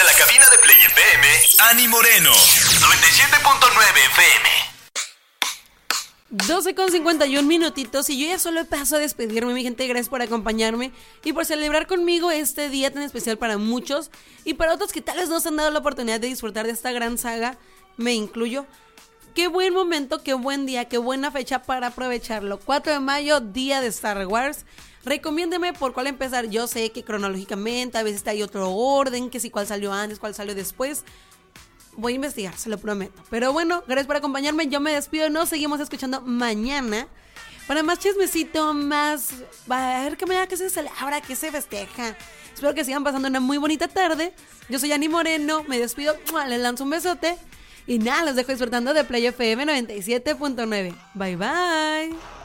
la cabina de Play FM, Ani Moreno. 97.9 FM. 12:51 minutitos y yo ya solo paso a despedirme, mi gente. Gracias por acompañarme y por celebrar conmigo este día tan especial para muchos y para otros que tal vez no se han dado la oportunidad de disfrutar de esta gran saga, me incluyo. Qué buen momento, qué buen día, qué buena fecha para aprovecharlo. 4 de mayo, día de Star Wars. Recomiéndeme por cuál empezar. Yo sé que cronológicamente a veces hay otro orden, que si cuál salió antes, cuál salió después. Voy a investigar, se lo prometo. Pero bueno, gracias por acompañarme. Yo me despido. Nos seguimos escuchando mañana para más chismecito, más... A ver qué mañana que se celebra, que se festeja. Espero que sigan pasando una muy bonita tarde. Yo soy Ani Moreno. Me despido. Les lanzo un besote. Y nada, los dejo disfrutando de Play FM 97.9. Bye, bye.